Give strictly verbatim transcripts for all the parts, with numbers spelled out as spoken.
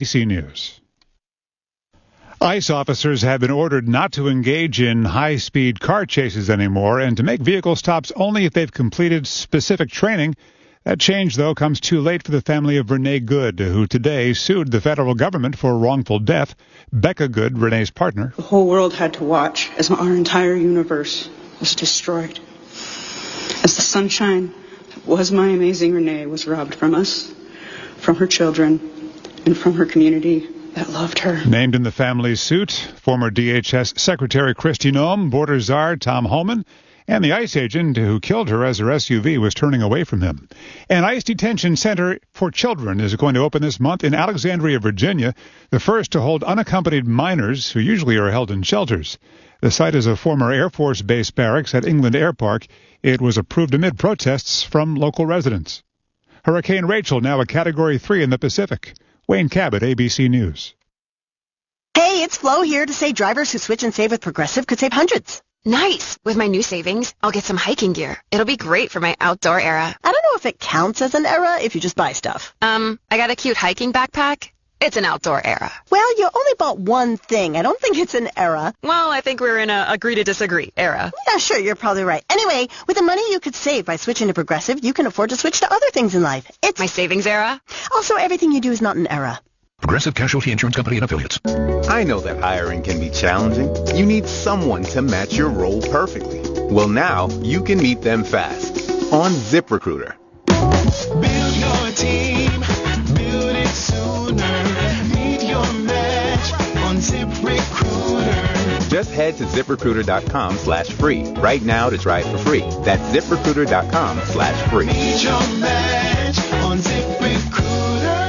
A B C News. ICE officers have been ordered not to engage in high-speed car chases anymore and to make vehicle stops only if they've completed specific training. That change, though, comes too late for the family of Renee Good, who today sued the federal government for wrongful death. Becca Good, Renee's partner. The whole world had to watch as our entire universe was destroyed. As the sunshine that was my amazing Renee was robbed from us, from her children, and from her community that loved her. Named in the family suit, former D H S Secretary Kristi Noem, border czar Tom Homan, and the ICE agent who killed her as her S U V was turning away from him. An ICE detention center for children is going to open this month in Alexandria, Virginia, the first to hold unaccompanied minors who usually are held in shelters. The site is a former Air Force Base barracks at England Air Park. It was approved amid protests from local residents. Hurricane Rachel, now a Category three in the Pacific. Wayne Cabot, A B C News. Hey, it's Flo here to say drivers who switch and save with Progressive could save hundreds. Nice! With my new savings, I'll get some hiking gear. It'll be great for my outdoor era. I don't know if it counts as an era if you just buy stuff. Um, I got a cute hiking backpack. It's an outdoor era. Well, you only bought one thing. I don't think it's an era. Well, I think we're in a agree to disagree era. Yeah, sure, you're probably right. Anyway, with the money you could save by switching to Progressive, you can afford to switch to other things in life. It's my savings era. Also, everything you do is not an era. Progressive Casualty Insurance Company and Affiliates. I know that hiring can be challenging. You need someone to match your role perfectly. Well, now you can meet them fast on ZipRecruiter. Build your team, build it sooner. Meet your match on ZipRecruiter. Just head to ZipRecruiter.com slash free right now to try it for free. That's ZipRecruiter.com slash free. Meet your match on ZipRecruiter.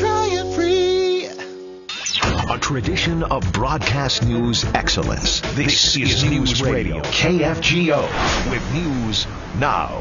A tradition of broadcast news excellence. This, this is News Radio, K F G O, with News Now.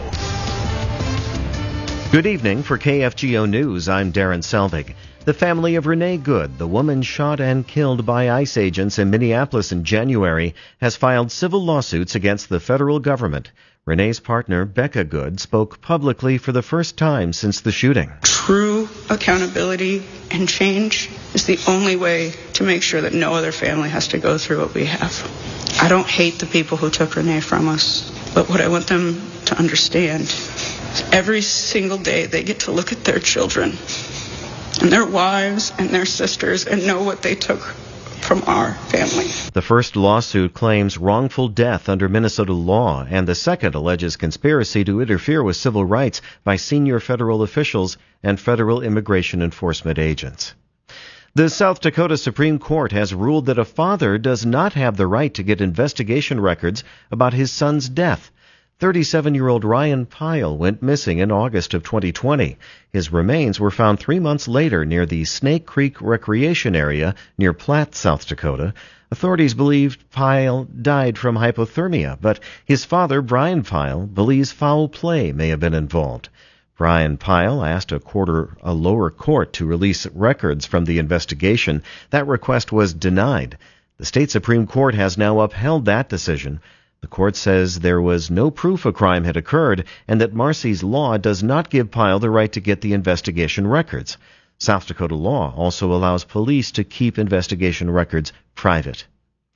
Good evening. For K F G O News, I'm Darren Selvig. The family of Renee Good, the woman shot and killed by ICE agents in Minneapolis in January, has filed civil lawsuits against the federal government. Renee's partner, Becca Good, spoke publicly for the first time since the shooting. True accountability and change is the only way to make sure that no other family has to go through what we have. I don't hate the people who took Renee from us, but what I want them to understand is every single day they get to look at their children and their wives and their sisters and know what they took from our family. The first lawsuit claims wrongful death under Minnesota law, and the second alleges conspiracy to interfere with civil rights by senior federal officials and federal immigration enforcement agents. The South Dakota Supreme Court has ruled that a father does not have the right to get investigation records about his son's death. thirty-seven-year-old Ryan Pyle went missing in August of twenty twenty. His remains were found three months later near the Snake Creek Recreation Area near Platte, South Dakota. Authorities believed Pyle died from hypothermia, but his father, Brian Pyle, believes foul play may have been involved. Brian Pyle asked a, quarter, a lower court to release records from the investigation. That request was denied. The state Supreme Court has now upheld that decision. The court says there was no proof a crime had occurred and that Marcy's law does not give Pyle the right to get the investigation records. South Dakota law also allows police to keep investigation records private.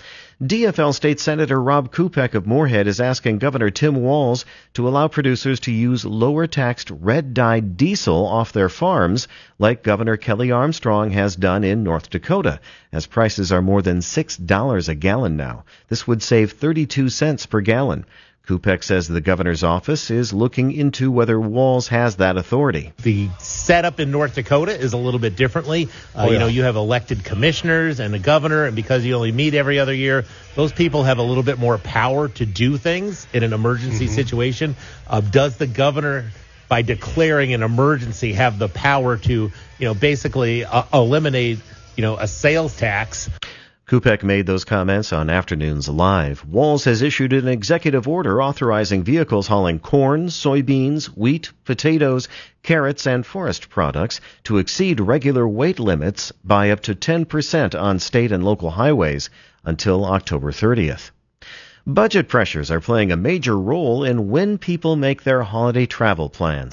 D F L State Senator Rob Kupek of Moorhead is asking Governor Tim Walz to allow producers to use lower-taxed red-dyed diesel off their farms, like Governor Kelly Armstrong has done in North Dakota, as prices are more than six dollars a gallon now. This would save thirty-two cents per gallon. Kupek says the governor's office is looking into whether Walz has that authority. The setup in North Dakota is a little bit differently. Uh, oh, yeah. You know, you have elected commissioners and a governor, and because you only meet every other year, those people have a little bit more power to do things in an emergency mm-hmm. situation. Uh, does the governor, by declaring an emergency, have the power to, you know, basically uh, eliminate, you know, a sales tax? Kupek made those comments on Afternoons Live. Walz has issued an executive order authorizing vehicles hauling corn, soybeans, wheat, potatoes, carrots, and forest products to exceed regular weight limits by up to ten percent on state and local highways until October thirtieth. Budget pressures are playing a major role in when people make their holiday travel plans.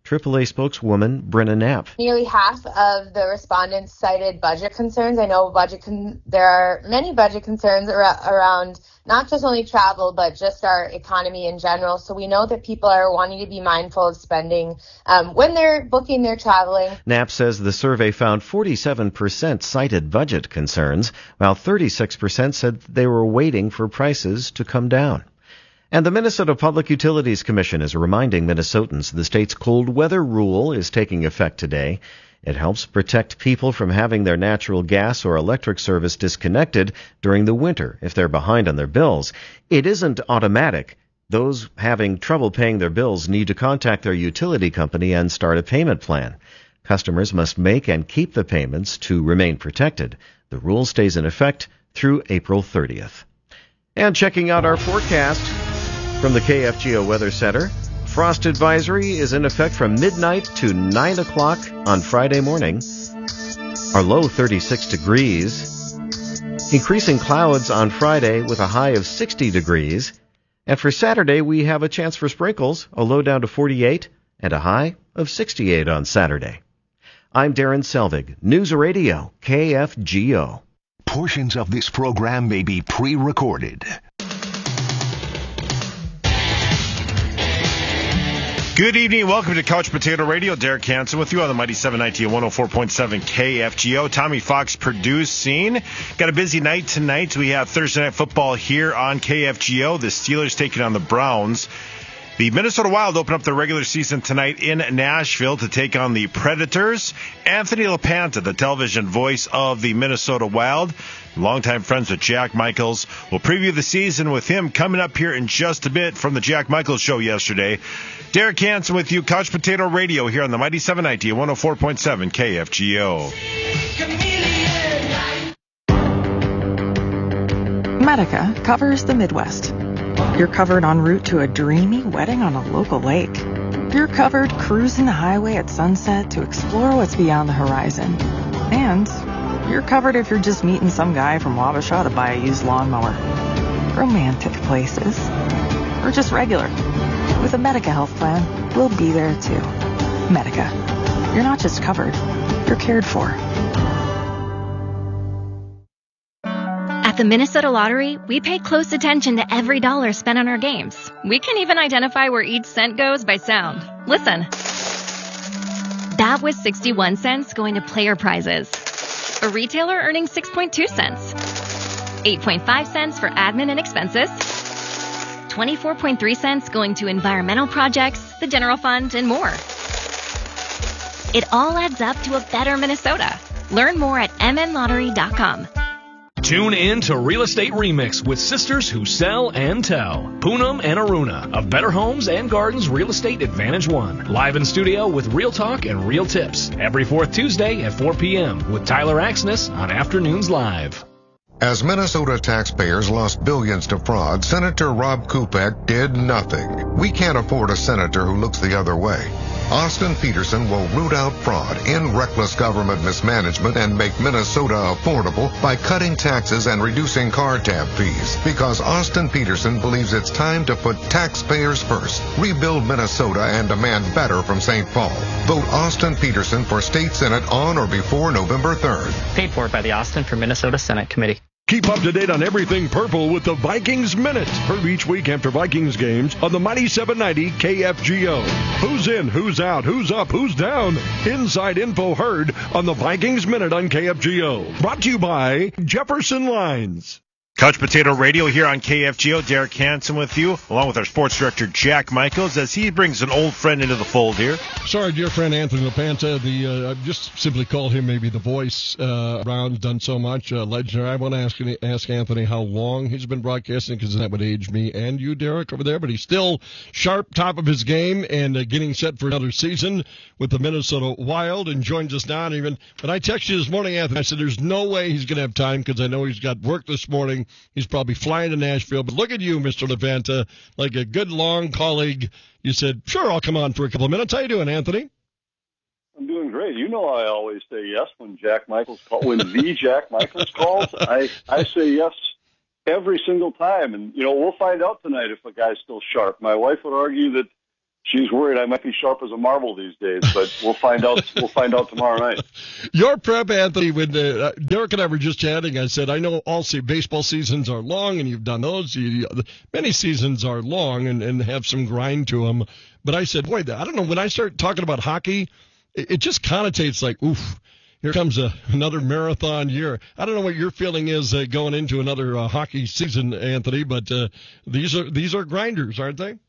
triple A spokeswoman Brenna Knapp. Nearly half of the respondents cited budget concerns. I know budget con- there are many budget concerns ar- around not just only travel, but just our economy in general. So we know that people are wanting to be mindful of spending um, when they're booking their traveling. Knapp says the survey found forty-seven percent cited budget concerns, while thirty-six percent said they were waiting for prices to come down. And the Minnesota Public Utilities Commission is reminding Minnesotans the state's cold weather rule is taking effect today. It helps protect people from having their natural gas or electric service disconnected during the winter if they're behind on their bills. It isn't automatic. Those having trouble paying their bills need to contact their utility company and start a payment plan. Customers must make and keep the payments to remain protected. The rule stays in effect through April thirtieth. And checking out our forecast from the K F G O Weather Center, frost advisory is in effect from midnight to nine o'clock on Friday morning. Our low thirty-six degrees. Increasing clouds on Friday with a high of sixty degrees. And for Saturday, we have a chance for sprinkles, a low down to forty-eight and a high of sixty-eight on Saturday. I'm Darren Selvig, News Radio, K F G O. Portions of this program may be pre-recorded. Good evening. Welcome to Couch Potato Radio. Derek Hansen with you on the Mighty seven ninety and one oh four point seven K F G O. Tommy Fox producing. Got a busy night tonight. We have Thursday Night Football here on K F G O. The Steelers taking on the Browns. The Minnesota Wild open up their regular season tonight in Nashville to take on the Predators. Anthony LaPanta, the television voice of the Minnesota Wild, longtime friends with Jack Michaels. We'll preview the season with him coming up here in just a bit from the Jack Michaels Show yesterday. Derek Hansen with you, Couch Potato Radio here on the Mighty seven ninety and one oh four point seven K F G O. Medica covers the Midwest. You're covered en route to a dreamy wedding on a local lake. You're covered cruising the highway at sunset to explore what's beyond the horizon. And you're covered if you're just meeting some guy from Wabasha to buy a used lawnmower. Romantic places. Or just regular. With a Medica health plan, we'll be there too. Medica. You're not just covered, you're cared for. At the Minnesota Lottery, we pay close attention to every dollar spent on our games. We can even identify where each cent goes by sound. Listen. That was sixty-one cents going to player prizes. A retailer earning six point two cents. eight point five cents for admin and expenses. twenty-four point three cents going to environmental projects, the general fund, and more. It all adds up to a better Minnesota. Learn more at m n lottery dot com. Tune in to Real Estate Remix with sisters who sell and tell. Poonam and Aruna of Better Homes and Gardens Real Estate Advantage One. Live in studio with real talk and real tips. Every fourth Tuesday at four p.m. with Tyler Axness on Afternoons Live. As Minnesota taxpayers lost billions to fraud, Senator Rob Kupek did nothing. We can't afford a senator who looks the other way. Austin Petersen will root out fraud, end reckless government mismanagement, and make Minnesota affordable by cutting taxes and reducing car tab fees. Because Austin Petersen believes it's time to put taxpayers first, rebuild Minnesota, and demand better from Saint Paul. Vote Austin Petersen for State Senate on or before November third. Paid for by the Austin for Minnesota Senate Committee. Keep up to date on everything purple with the Vikings Minute. Heard each week after Vikings games on the Mighty seven ninety K F G O. Who's in, who's out, who's up, who's down? Inside info heard on the Vikings Minute on K F G O. Brought to you by Jefferson Lines. Couch Potato Radio here on K F G O. Derek Hansen with you, along with our sports director, Jack Michaels, as he brings an old friend into the fold here. Sorry, dear friend Anthony LaPanta. The uh, I've just simply called him maybe the voice uh, around, done so much. Uh, legendary. I want to ask, ask Anthony how long he's been broadcasting, because that would age me and you, Derek, over there. But he's still sharp, top of his game, and uh, getting set for another season with the Minnesota Wild, and joins us now. And even when I texted you this morning, Anthony, I said there's no way he's going to have time, because I know he's got work this morning. He's probably flying to Nashville. But look at you, Mister LaPanta, like a good long colleague. You said, sure, I'll come on for a couple of minutes. How you doing, Anthony? I'm doing great. You know I always say yes when Jack Michaels calls. When the Jack Michaels calls, I, I say yes every single time. And, you know, we'll find out tonight if a guy's still sharp. My wife would argue that she's worried I might be sharp as a marble these days, but we'll find out. We'll find out tomorrow night. Your prep, Anthony, when uh, Derek and I were just chatting, I said, I know all se- baseball seasons are long, and you've done those. You, many seasons are long and, and have some grind to them. But I said, boy, I don't know, when I start talking about hockey, it, it just connotates like, oof, here comes a, another marathon year. I don't know what your feeling is uh, going into another uh, hockey season, Anthony, but uh, these are these are grinders, aren't they?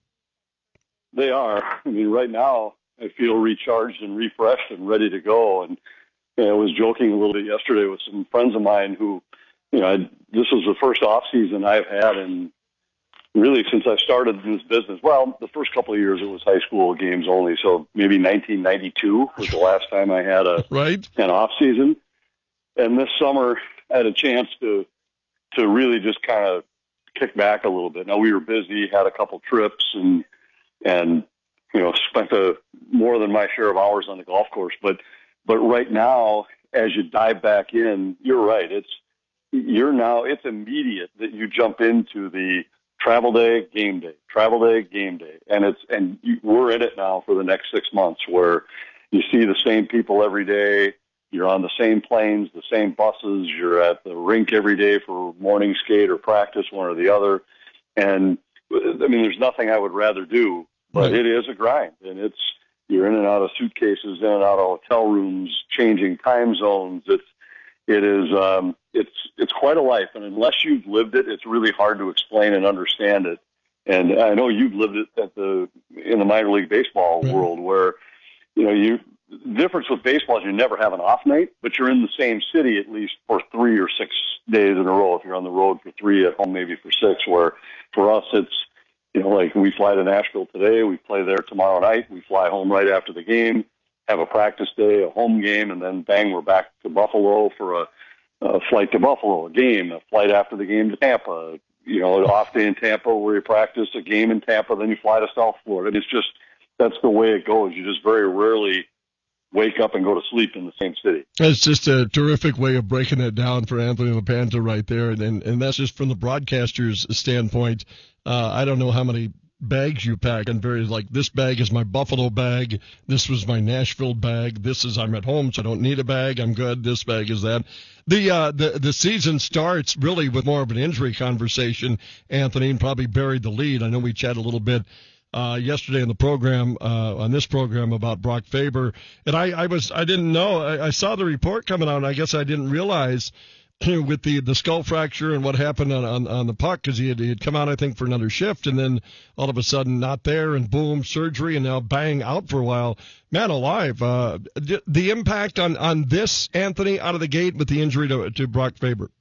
They are. I mean, right now I feel recharged and refreshed and ready to go. And you know, I was joking a little bit yesterday with some friends of mine who, you know, I, this was the first off season I've had in really since I started in this business. Well, the first couple of years it was high school games only, so maybe nineteen ninety-two was the last time I had a right. an off season. And this summer I had a chance to to really just kind of kick back a little bit. Now we were busy, had a couple trips, and and, you know, spent a, more than my share of hours on the golf course. But, but right now, as you dive back in, you're right. It's, you're now, it's immediate that you jump into the travel day, game day, travel day, game day. And it's, and you, we're in it now for the next six months where you see the same people every day. You're on the same planes, the same buses. You're at the rink every day for morning skate or practice, one or the other. And I mean, there's nothing I would rather do. But it is a grind, and it's you're in and out of suitcases, in and out of hotel rooms, changing time zones. It's it is um, it's it's quite a life, and unless you've lived it, it's really hard to explain and understand it. And I know you've lived it at the in the minor league baseball mm-hmm. world, where you know you the difference with baseball is you never have an off night, but you're in the same city at least for three or six days in a row. If you're on the road for three, at home maybe for six. Where for us, it's you know, like we fly to Nashville today, we play there tomorrow night, we fly home right after the game, have a practice day, a home game, and then bang, we're back to Buffalo for a, a flight to Buffalo, a game, a flight after the game to Tampa, you know, an off day in Tampa where you practice, a game in Tampa, then you fly to South Florida. It's just, that's the way it goes. You just very rarely wake up and go to sleep in the same city. That's just a terrific way of breaking it down for Anthony LaPanta right there, and, and, and that's just from the broadcaster's standpoint. Uh, I don't know how many bags you pack, and very like this bag is my Buffalo bag, this was my Nashville bag, this is I'm at home so I don't need a bag, I'm good, this bag is that. The uh, the the season starts really with more of an injury conversation, Anthony, and probably buried the lead. I know we chatted a little bit uh, yesterday on the program, uh, on this program about Brock Faber, and I, I was I didn't know, I, I saw the report coming out, and I guess I didn't realize with the, the skull fracture and what happened on, on, on the puck, because he had, he had come out, I think, for another shift, and then all of a sudden not there, and boom, surgery, and now bang, out for a while. Man alive. Uh, the impact on, on this, Anthony, out of the gate with the injury to, to Brock Faber.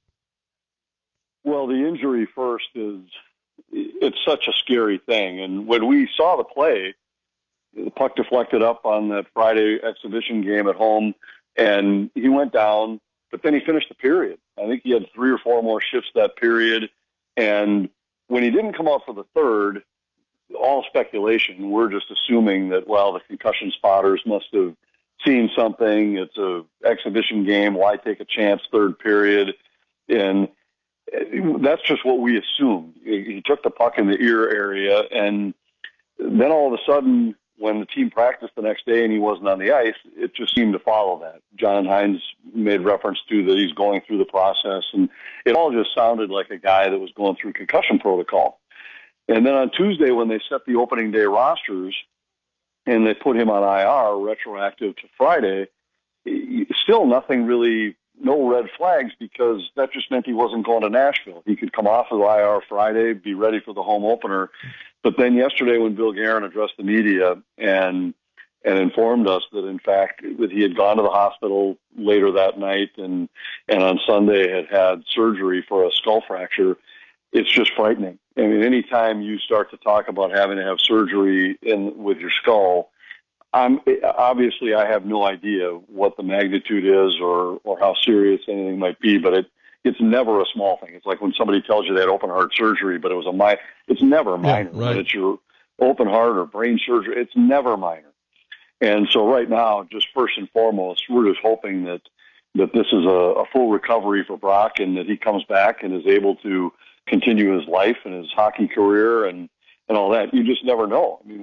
Well, the injury first is, it's such a scary thing. And when we saw the play, the puck deflected up on that Friday exhibition game at home, and he went down, but then he finished the period. I think he had three or four more shifts that period. And when he didn't come out for the third, all speculation, we're just assuming that, well, the concussion spotters must have seen something. It's a exhibition game. Why take a chance third period? And that's just what we assumed. He took the puck in the ear area, and then all of a sudden, when the team practiced the next day and he wasn't on the ice, it just seemed to follow that. John Hines made reference to that he's going through the process, and it all just sounded like a guy that was going through concussion protocol. And then on Tuesday, when they set the opening day rosters and they put him on I R, retroactive to Friday, still nothing really, no red flags, because that just meant he wasn't going to Nashville. He could come off of I R Friday, be ready for the home opener. But then yesterday when Bill Guerin addressed the media and and informed us that, in fact, that he had gone to the hospital later that night and, and on Sunday had had surgery for a skull fracture, it's just frightening. I mean, anytime you start to talk about having to have surgery in with your skull, I'm, obviously I have no idea what the magnitude is or, or how serious anything might be, but it, it's never a small thing. It's like when somebody tells you they had open heart surgery, but it was a minor. It's never minor. Yeah, right. When it's your open heart or brain surgery, it's never minor. And so right now, just first and foremost, we're just hoping that, that this is a, a full recovery for Brock and that he comes back and is able to continue his life and his hockey career and, and all that. You just never know. I mean, what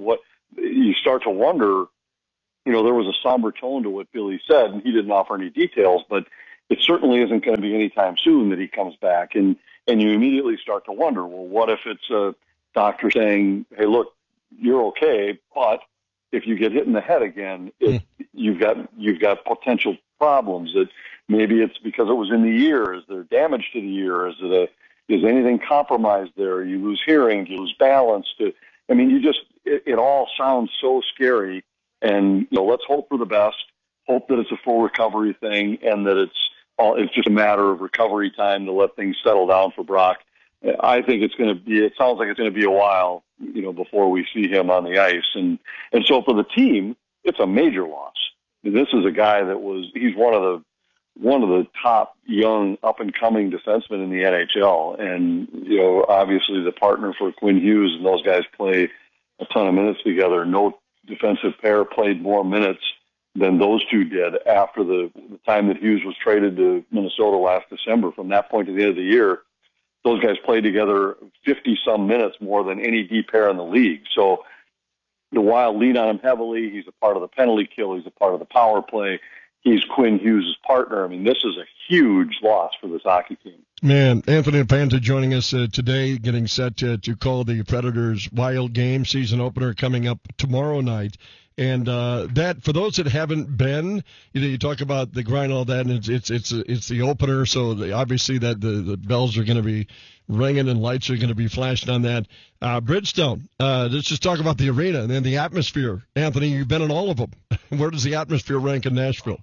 you start to wonder, you know, there was a somber tone to what Billy said, and he didn't offer any details, but it certainly isn't going to be anytime soon that he comes back. And, and you immediately start to wonder, well, what if it's a doctor saying, hey, look, you're okay, but if you get hit in the head again, it, mm. you've got you've got potential problems. That maybe it's because it was in the ear. Is there damage to the ear? Is it a is anything compromised there? You lose hearing. You lose balance. To, I mean, you just it, it all sounds so scary. And you know, let's hope for the best. Hope that it's a full recovery thing, and that it's all it's just a matter of recovery time to let things settle down for Brock. I think it's going to be. It sounds like it's going to be a while, you know, before we see him on the ice. And and so for the team, it's a major loss. This is a guy that was. He's one of the one of the top young up and coming defensemen in the N H L. And you know, obviously the partner for Quinn Hughes, and those guys play a ton of minutes together. No defensive pair played more minutes than those two did after the, the time that Hughes was traded to Minnesota last December. From that point to the end of the year, those guys played together fifty-some minutes more than any D pair in the league. So the Wild lean on him heavily. He's a part of the penalty kill. He's a part of the power play. He's Quinn Hughes' partner. I mean, this is a huge loss for this hockey team. Man, Anthony Panta joining us uh, today, getting set to, to call the Predators Wild game, season opener coming up tomorrow night. And uh, that, for those that haven't been, you know, you talk about the grind, all that, and it's it's it's, it's the opener, so the, obviously that the, the bells are going to be ringing and lights are going to be flashing on that. Uh, Bridgestone, uh, let's just talk about the arena and then the atmosphere. Anthony, you've been in all of them. Where does the atmosphere rank in Nashville?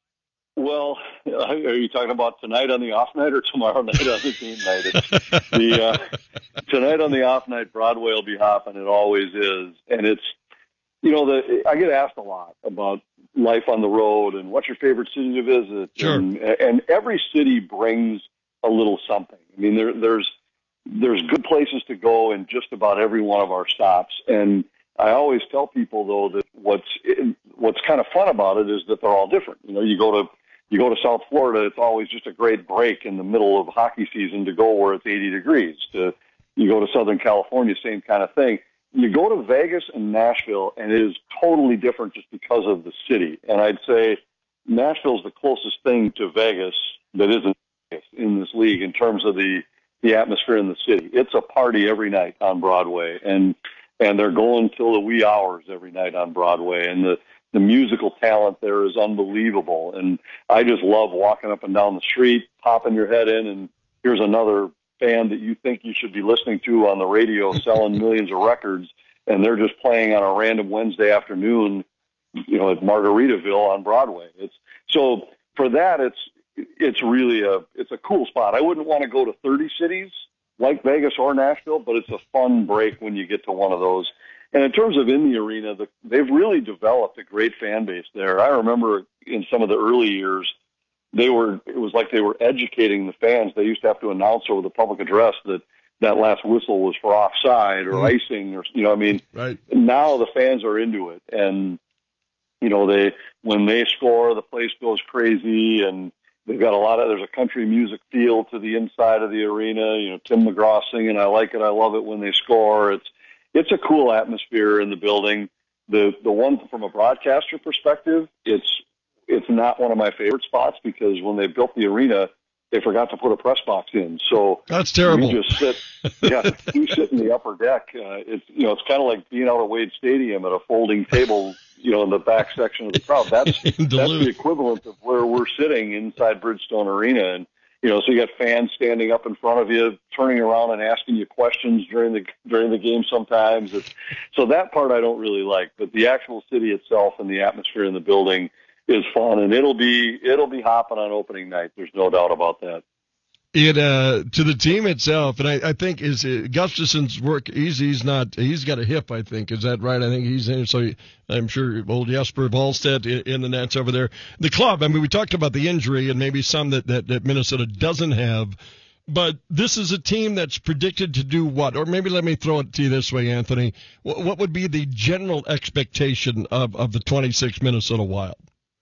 Well, are you talking about tonight on the off night or tomorrow night on the game night? It's the uh, tonight on the off night, Broadway will be hopping. It always is, and it's. You know, the, I get asked a lot about life on the road and what's your favorite city to visit. Sure. And, and every city brings a little something. I mean, there, there's there's good places to go in just about every one of our stops. And I always tell people, though, that what's what's kind of fun about it is that they're all different. You know, you go to you go to South Florida, it's always just a great break in the middle of hockey season to go where it's eighty degrees. To you go to Southern California, same kind of thing. You go to Vegas and Nashville, and it is totally different just because of the city. And I'd say Nashville's the closest thing to Vegas that isn't in this league in terms of the, the atmosphere in the city. It's a party every night on Broadway, and and they're going till the wee hours every night on Broadway. And the, the musical talent there is unbelievable. And I just love walking up and down the street, popping your head in, and here's another band that you think you should be listening to on the radio selling millions of records, and they're just playing on a random Wednesday afternoon, you know, at Margaritaville on Broadway. It's so for that, it's it's really a it's a cool spot. I wouldn't want to go to thirty cities like Vegas or Nashville, but it's a fun break when you get to one of those. And in terms of in the arena, the, they've really developed a great fan base there. I remember in some of the early years, They were. It was like they were educating the fans. They used to have to announce over the public address that that last whistle was for offside or mm. icing, or you know. I mean, right. Now the fans are into it, and you know they when they score, the place goes crazy, and they've got a lot of. There's a country music feel to the inside of the arena. You know, Tim McGraw singing, "I like it, I love it" when they score. It's it's a cool atmosphere in the building. The the one from a broadcaster perspective, it's. It's not one of my favorite spots because when they built the arena, they forgot to put a press box in. So that's terrible. You just sit, yeah, you sit in the upper deck. Uh, it's you know, it's kind of like being out at Wade Stadium at a folding table, you know, in the back section of the crowd. That's that's the equivalent of where we're sitting inside Bridgestone Arena, and you know, so you got fans standing up in front of you, turning around and asking you questions during the during the game. Sometimes, it's, so that part I don't really like, but the actual city itself and the atmosphere in the building is fun, and it'll be it'll be hopping on opening night. There's no doubt about that. It uh, to the team itself, and I, I think is uh, Gustafson's work. He's he's not he's got a hip. I think is that right? I think he's in. So I'm sure old Jesper Wallstedt in, in the nets over there. The club. I mean, we talked about the injury and maybe some that, that, that Minnesota doesn't have, but this is a team that's predicted to do what? Or maybe let me throw it to you this way, Anthony. What, what would be the general expectation of, of the twenty-six Minnesota Wild?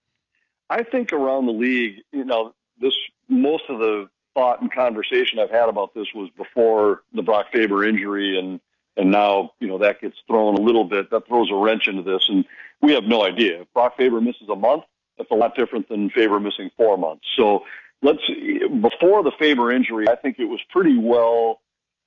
I think around the league, you know, this most of the thought and conversation I've had about this was before the Brock Faber injury and And now, you know, that gets thrown a little bit. That throws a wrench into this, and we have no idea. If Brock Faber misses a month, that's a lot different than Faber missing four months. So let's before the Faber injury, I think it was pretty well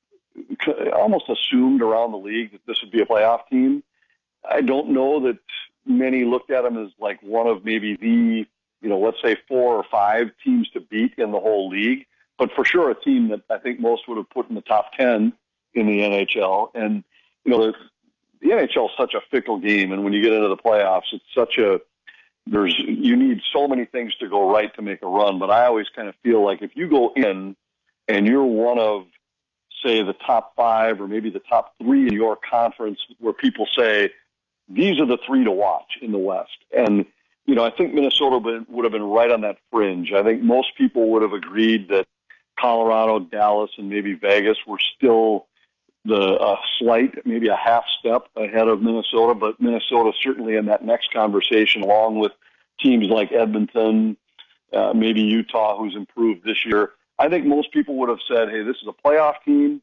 almost assumed around the league that this would be a playoff team. I don't know that many looked at him as like one of maybe the, you know, let's say four or five teams to beat in the whole league, but for sure a team that I think most would have put in the top ten in the N H L. And, you know, the, the N H L is such a fickle game, and when you get into the playoffs, it's such a, there's, you need so many things to go right to make a run. But I always kind of feel like if you go in and you're one of, say, the top five or maybe the top three in your conference where people say, these are the three to watch in the West. And, you know, I think Minnesota would have been right on that fringe. I think most people would have agreed that Colorado, Dallas, and maybe Vegas were still the uh, slight, maybe a half step ahead of Minnesota, but Minnesota certainly in that next conversation, along with teams like Edmonton, uh, maybe Utah, who's improved this year. I think most people would have said, hey, this is a playoff team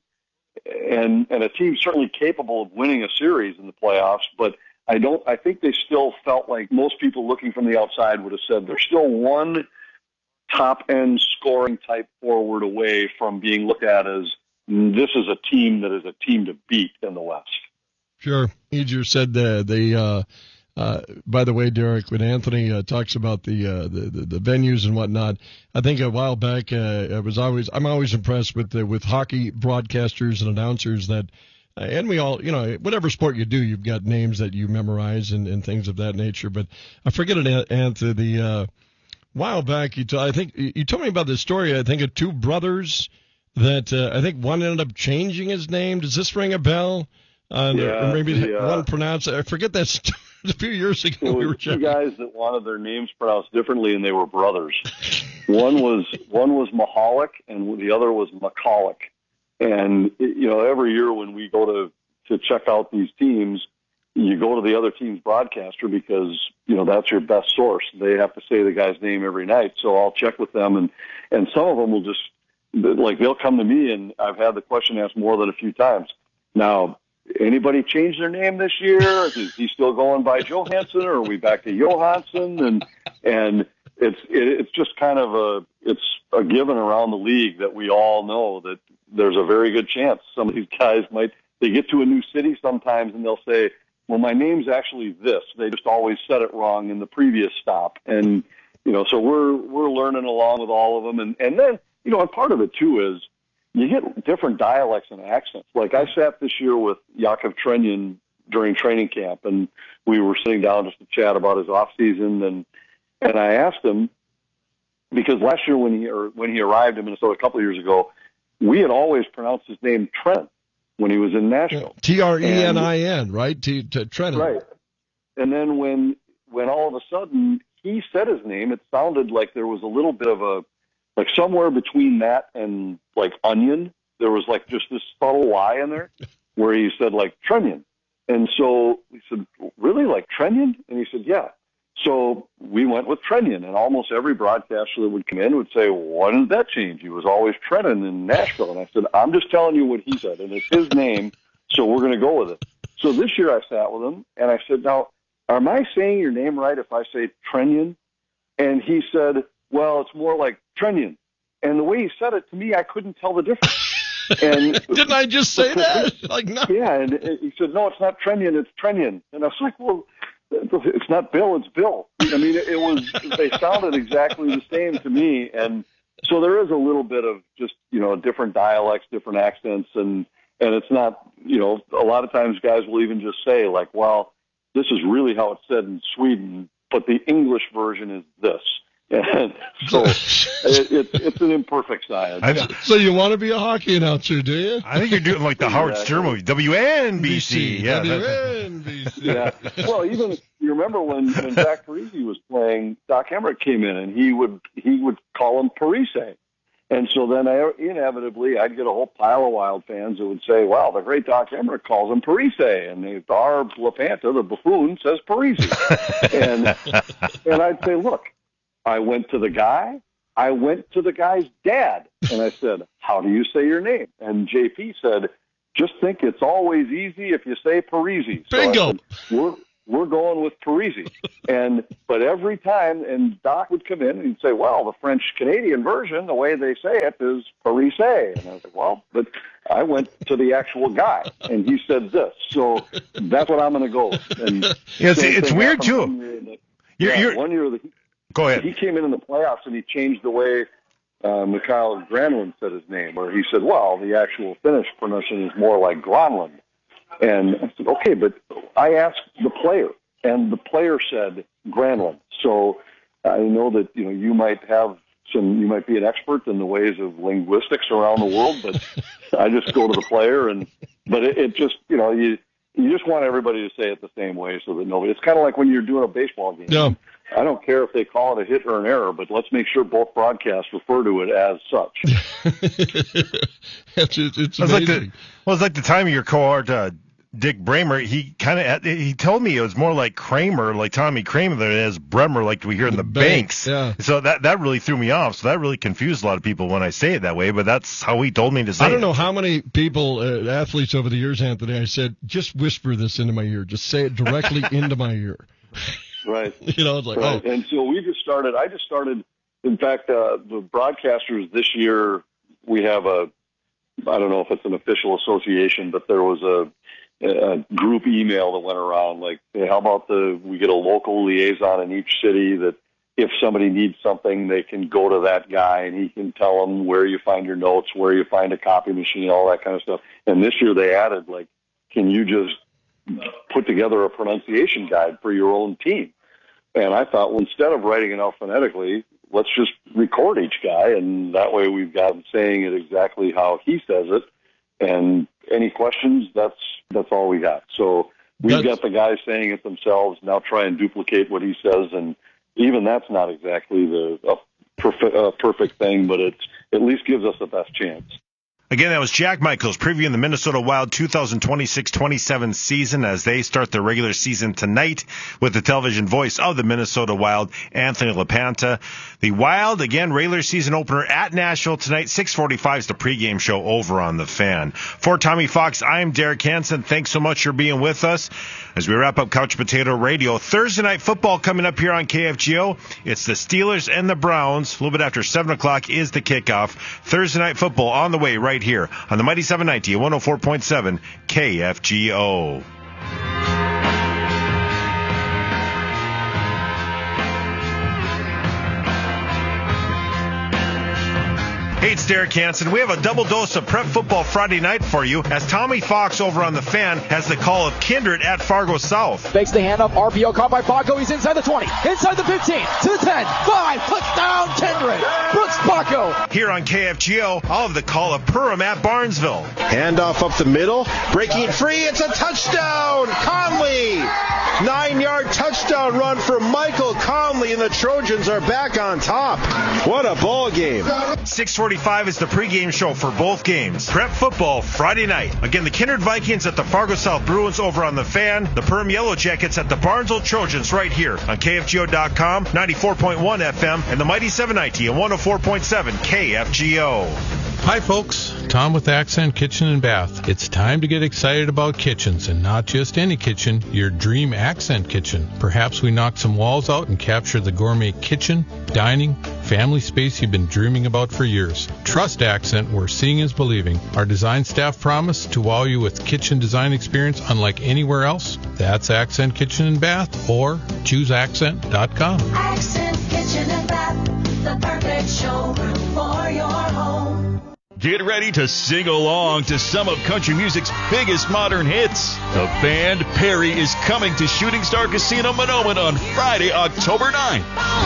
and, and a team certainly capable of winning a series in the playoffs, but I don't, I think they still felt like most people looking from the outside would have said they're still one top-end scoring type forward away from being looked at as this is a team that is a team to beat in the West. Sure. Eager said that they, uh, uh, by the way, Derek, when Anthony uh, talks about the, uh, the, the the venues and whatnot, I think a while back uh, I was always I'm always impressed with the, with hockey broadcasters and announcers that, uh, and we all, you know, whatever sport you do, you've got names that you memorize and, and things of that nature. But I forget it, Anthony. The uh, while back, you t- I think you told me about this story. I think of two brothers. That uh, I think one ended up changing his name. Does this ring a bell? Uh, yeah, or maybe the, uh, one pronounced. I forget that st- a few years ago. There we were were two checking. guys that wanted their names pronounced differently, and they were brothers. one was one was Mahalik, and the other was McCulloch. And you know, every year when we go to to check out these teams, you go to the other team's broadcaster because you know that's your best source. They have to say the guy's name every night, so I'll check with them, and and some of them will just. Like they'll come to me, and I've had the question asked more than a few times. Now, anybody change their name this year? Is he still going by Johansson, or are we back to Johansson? And and it's it, it's just kind of a it's a given around the league that we all know that there's a very good chance some of these guys might they get to a new city sometimes, and they'll say, "Well, my name's actually this." They just always said it wrong in the previous stop, and you know, so we're we're learning along with all of them, and and then. You know, and part of it, too, is you get different dialects and accents. Like I sat this year with Yakov Trenyan during training camp, and we were sitting down just to chat about his off season, and and I asked him, because last year when he or when he arrived in Minnesota a couple of years ago, we had always pronounced his name Trent when he was in Nashville. T R E N I N, right? T, t- Trennan. Right. And then when when all of a sudden he said his name, it sounded like there was a little bit of a like somewhere between that and like onion, there was like just this subtle Y in there where he said like Trenyan. And so we said, really, like Trenyan? And he said, yeah. So we went with Trenyan, and almost every broadcaster that would come in would say, well, why didn't that change? He was always Trennan in Nashville. And I said, I'm just telling you what he said, and it's his name, so we're going to go with it. So this year I sat with him, and I said, now, am I saying your name right if I say Trenyan? And he said, well, it's more like Trenyan. And the way he said it to me, I couldn't tell the difference. And didn't I just say that? Like, no. Yeah, and he said, no, it's not Trenyan, it's Trenyan. And I was like, well, it's not Bill, it's Bill. I mean, it, it was, they sounded exactly the same to me. And so there is a little bit of just, you know, different dialects, different accents. And, and it's not, you know, a lot of times guys will even just say like, well, this is really how it's said in Sweden, but the English version is this. And so it, it, it's an imperfect science. So you want to be a hockey announcer, do you? I think you're doing like the Howard Stern movie, W N B C. Yeah, W N B C. Yeah. Well, even you remember when, when Zach Parise was playing, Doc Emmerich came in and he would he would call him Parise. And so then I, inevitably I'd get a whole pile of Wild fans that would say, well, the great Doc Emmerich calls him Parise. And they, our LaPanta, the buffoon, says Parise. and and I'd say, look, I went to the guy. I went to the guy's dad, and I said, how do you say your name? And J P said, just think it's always easy if you say Parisi. So Bingo. Said, we're we're going with Parisi. and but every time, and Doc would come in and he'd say, well, the French Canadian version, the way they say it is Parise. And I was like, well, but I went to the actual guy, and he said this, so that's what I'm going to go with. And yeah, it's, it's weird too. The, you're, yeah, you're, one year, the, go ahead. He came in in the playoffs, and he changed the way uh, Mikhail Granlund said his name, where he said, well, the actual Finnish pronunciation is more like Granlund. And I said, okay, but I asked the player, and the player said Granlund. So I know that you know you might have some, you might be an expert in the ways of linguistics around the world, but I just go to the player, and but it, it just you know you you just want everybody to say it the same way so that nobody. It's kind of like when you're doing a baseball game. Yeah. I don't care if they call it a hit or an error, but let's make sure both broadcasts refer to it as such. it's it's, it's it was amazing. like the, well, it's like the time of your cohort, uh, Dick Bramer. He kind of he told me it was more like Kramer, like Tommy Kramer, than it is Bremer, like we hear in the, the banks. banks. Yeah. So that that really threw me off. So that really confused a lot of people when I say it that way. But that's how he told me to say it. I don't know how many people, uh, athletes over the years, Anthony. I said, just whisper this into my ear. Just say it directly into my ear. Right. You know, it's like, right. oh. And so we just started, I just started, in fact, uh, the broadcasters this year, we have a, I don't know if it's an official association, but there was a, a group email that went around like, hey, how about the, we get a local liaison in each city that if somebody needs something, they can go to that guy and he can tell them where you find your notes, where you find a copy machine, all that kind of stuff. And this year they added like, can you just put together a pronunciation guide for your own team? And I thought, well, instead of writing it out phonetically, let's just record each guy, and that way we've got him saying it exactly how he says it. And any questions, that's that's all we got. So we've that's... got the guys saying it themselves. Now try and duplicate what he says, and even that's not exactly the a perfect, uh, perfect thing, but it at least gives us the best chance. Again, that was Jack Michaels previewing the Minnesota Wild twenty twenty-six twenty-seven season as they start their regular season tonight with the television voice of the Minnesota Wild, Anthony LaPanta. The Wild, again, regular season opener at Nashville tonight. six forty-five is the pregame show over on The Fan. For Tommy Fox, I'm Derek Hansen. Thanks so much for being with us as we wrap up Couch Potato Radio. Thursday night football coming up here on K F G O. It's the Steelers and the Browns. A little bit after seven o'clock is the kickoff. Thursday night football on the way right here on the Mighty seven ninety and one oh four point seven K F G O. Hey, it's Derek Hansen. We have a double dose of Prep Football Friday night for you as Tommy Fox over on The Fan has the call of Kindred at Fargo South. Fakes the handoff. R P O caught by Baco. He's inside the twenty, inside the fifteen, to the ten, five, touchdown Kindred. Brooks Baco. Here on K F G O, I'll have the call of Purim at Barnesville. Handoff up the middle, breaking it free. It's a touchdown, Conley. Nine-yard touchdown run for Michael Conley, and the Trojans are back on top. What a ball game. six forty-five is the pregame show for both games. Prep football Friday night. Again, the Kindred Vikings at the Fargo South Bruins over on The Fan. The Perm Yellow Jackets at the Barnesville Trojans right here on K F G O dot com, ninety-four point one F M, and the Mighty seven ninety and one oh four point seven K F G O. Hi folks, Tom with Accent Kitchen and Bath. It's time to get excited about kitchens, and not just any kitchen, your dream Accent kitchen. Perhaps we knock some walls out and capture the gourmet kitchen, dining, family space you've been dreaming about for years. Trust Accent, where seeing is believing. Our design staff promise to wow you with kitchen design experience unlike anywhere else. That's Accent Kitchen and Bath, or choose accent dot com. Accent Kitchen and Bath, the perfect showroom for your home. Get ready to sing along to some of country music's biggest modern hits. The band Perry is coming to Shooting Star Casino Monoman on Friday, October ninth.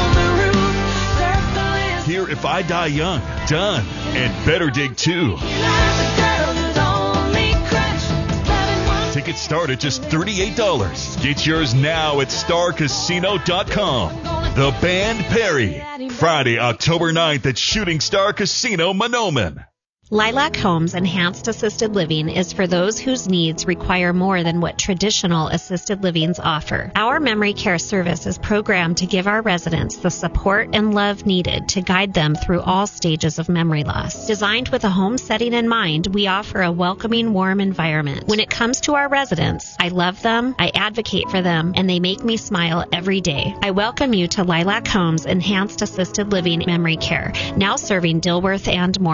Hear If I Die Young, Done, and Better Dig two. Tickets start at just thirty-eight dollars. Get yours now at star casino dot com. The band Perry, Friday, October ninth at Shooting Star Casino Monoman. Lilac Homes Enhanced Assisted Living is for those whose needs require more than what traditional assisted livings offer. Our memory care service is programmed to give our residents the support and love needed to guide them through all stages of memory loss. Designed with a home setting in mind, we offer a welcoming, warm environment. When it comes to our residents, I love them, I advocate for them, and they make me smile every day. I welcome you to Lilac Homes Enhanced Assisted Living Memory Care, now serving Dilworth and more.